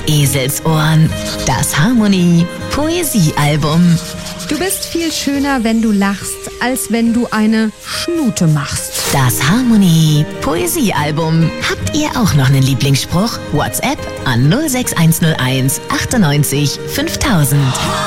Eselsohren. Das Harmonie Poesiealbum. Du bist viel schöner, wenn du lachst, als wenn du eine Schnute machst. Das Harmonie Poesiealbum. Habt ihr auch noch einen Lieblingsspruch? WhatsApp an 06101 98 5000.